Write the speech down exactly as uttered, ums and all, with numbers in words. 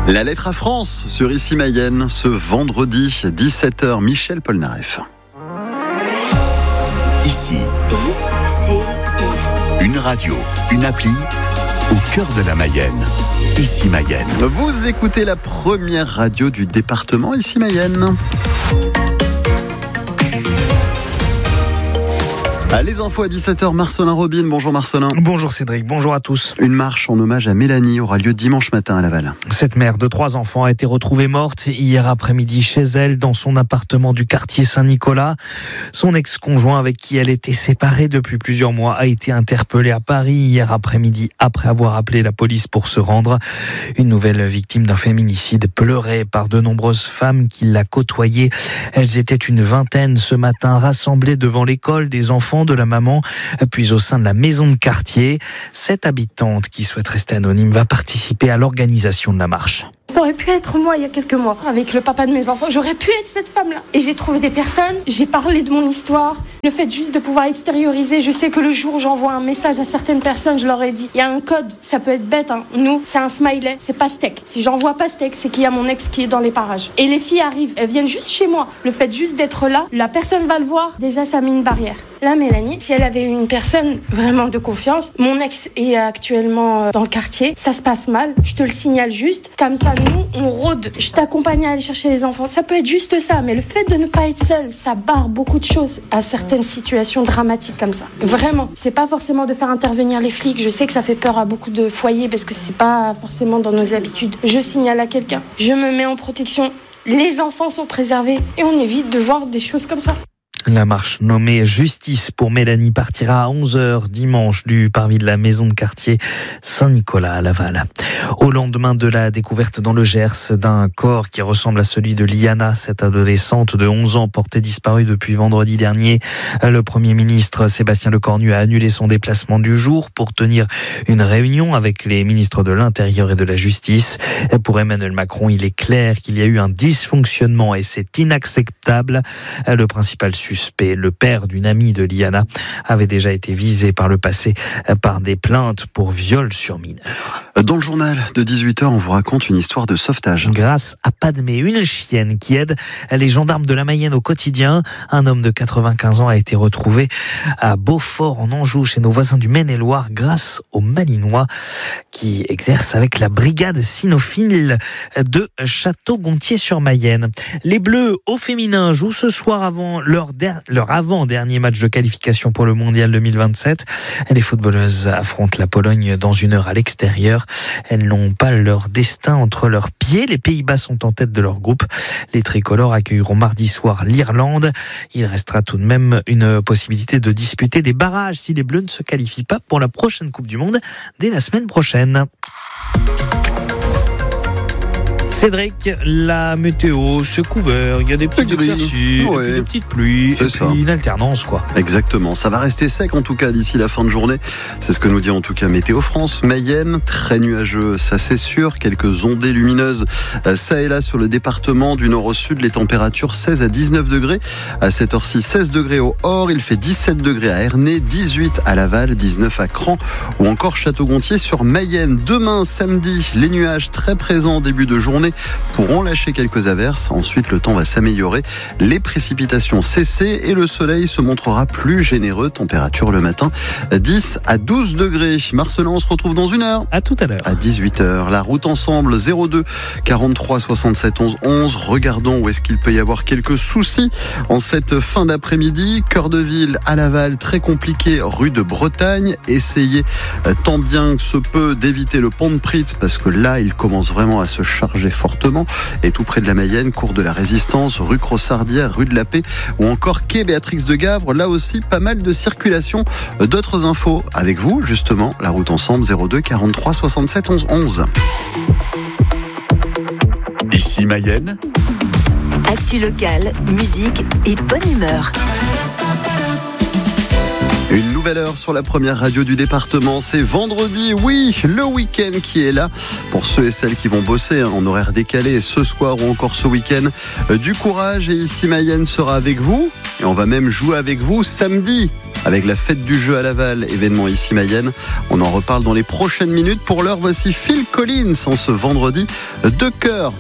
La lettre à France sur Ici Mayenne ce vendredi dix-sept heures. Michel Polnareff. Ici, I, C, I. une radio, une appli au cœur de la Mayenne. Ici Mayenne. Vous écoutez la première radio du département Ici Mayenne. Ah, les infos à dix-sept heures, Marcelin Robin. Bonjour Marcelin. Bonjour Cédric, bonjour à tous. Une marche en hommage à Mélanie aura lieu dimanche matin à Laval. Cette mère de trois enfants a été retrouvée morte hier après-midi chez elle dans son appartement du quartier Saint-Nicolas. Son ex-conjoint avec qui elle était séparée depuis plusieurs mois a été interpellé à Paris hier après-midi après avoir appelé la police pour se rendre. Une nouvelle victime d'un féminicide pleurée par de nombreuses femmes qui la côtoyaient. Elles étaient une vingtaine ce matin rassemblées devant l'école des enfants de la maman, puis au sein de la maison de quartier. Cette habitante qui souhaite rester anonyme va participer à l'organisation de la marche. Ça aurait pu être moi il y a quelques mois, avec le papa de mes enfants. J'aurais pu être cette femme-là. Et j'ai trouvé des personnes, j'ai parlé de mon histoire. Le fait juste de pouvoir extérioriser, je sais que le jour où j'envoie un message à certaines personnes, je leur ai dit, il y a un code, ça peut être bête, hein. Nous, c'est un smiley, c'est pastèque. Si j'envoie pastèque, c'est qu'il y a mon ex qui est dans les parages. Et les filles arrivent, elles viennent juste chez moi. Le fait juste d'être là, la personne va le voir, déjà ça met une barrière. Là, Mélanie, si elle avait eu une personne vraiment de confiance, mon ex est actuellement dans le quartier, ça se passe mal, je te le signale juste, comme ça nous, on rôde, je t'accompagne à aller chercher les enfants, ça peut être juste ça, mais le fait de ne pas être seule, ça barre beaucoup de choses à certaines situations dramatiques comme ça. Vraiment, c'est pas forcément de faire intervenir les flics, je sais que ça fait peur à beaucoup de foyers parce que c'est pas forcément dans nos habitudes. Je signale à quelqu'un, je me mets en protection, les enfants sont préservés et on évite de voir des choses comme ça. La marche nommée Justice pour Mélanie partira à onze heures dimanche du parvis de la maison de quartier Saint-Nicolas à Laval. Au lendemain de la découverte dans le Gers d'un corps qui ressemble à celui de Liana, cette adolescente de onze ans portée disparue depuis vendredi dernier, le Premier ministre Sébastien Lecornu a annulé son déplacement du jour pour tenir une réunion avec les ministres de l'Intérieur et de la Justice. Pour Emmanuel Macron, il est clair qu'il y a eu un dysfonctionnement et c'est inacceptable. Le principal suspect, le père d'une amie de Liana, avait déjà été visé par le passé par des plaintes pour viol sur mineur. Dans le journal de dix-huit heures, on vous raconte une histoire de sauvetage. Grâce à Padmé, une chienne qui aide les gendarmes de la Mayenne au quotidien, un homme de quatre-vingt-quinze ans a été retrouvé à Beaufort en Anjou chez nos voisins du Maine-et-Loire grâce aux Malinois qui exercent avec la brigade cynophile de Château-Gontier-sur-Mayenne. Les Bleus au féminin jouent ce soir avant leur, der- leur avant-dernier match de qualification pour le Mondial deux mille vingt-sept. Les footballeuses affrontent la Pologne dans une heure à l'extérieur. Elles n'ont pas leur destin entre leurs pieds. Les Pays-Bas sont en tête de leur groupe. Les tricolores accueilleront mardi soir l'Irlande. Il restera tout de même une possibilité de disputer des barrages si les Bleus ne se qualifient pas pour la prochaine Coupe du Monde dès la semaine prochaine. Cédric, la météo, c'est couvert, il y a des petites éclaircies, ouais. des petites pluies, c'est et ça. puis une alternance, quoi. Exactement, ça va rester sec en tout cas d'ici la fin de journée. C'est ce que nous dit en tout cas Météo France. Mayenne, très nuageux, ça c'est sûr. Quelques ondées lumineuses, ça et là sur le département du nord au sud. Les températures seize à dix-neuf degrés. À cette heure-ci, seize degrés au Hors. Il fait dix-sept degrés à Ernée, dix-huit à Laval, dix-neuf à Cran ou encore Château-Gontier sur Mayenne. Demain, samedi, les nuages très présents en début de journée pourront lâcher quelques averses. Ensuite, le temps va s'améliorer. Les précipitations cesser et le soleil se montrera plus généreux. Température le matin, dix à douze degrés. Marcelin, on se retrouve dans une heure. À tout à l'heure. À dix-huit heures. La route ensemble, zéro deux quarante-trois soixante-sept onze onze. Regardons où est-ce qu'il peut y avoir quelques soucis en cette fin d'après-midi. Cœur de ville à Laval, très compliqué. Rue de Bretagne. Essayez tant bien que se peut d'éviter le pont de Pritz parce que là, il commence vraiment à se charger fortement. Et tout près de la Mayenne, cours de la Résistance, rue Crossardière, rue de la Paix ou encore quai Béatrix de Gavre. Là aussi, pas mal de circulation. D'autres infos avec vous, justement, la route ensemble, zéro deux quarante-trois soixante-sept onze onze. Ici Mayenne. Actu locale, musique et bonne humeur. Une nouvelle nouvelle heure sur la première radio du département. C'est vendredi, oui, le week-end qui est là. Pour ceux et celles qui vont bosser hein, en horaire décalé ce soir ou encore ce week-end, euh, du courage. Et ici Mayenne sera avec vous. Et on va même jouer avec vous samedi avec la fête du jeu à Laval, événement ici Mayenne. On en reparle dans les prochaines minutes. Pour l'heure, voici Phil Collins en ce vendredi de cœur.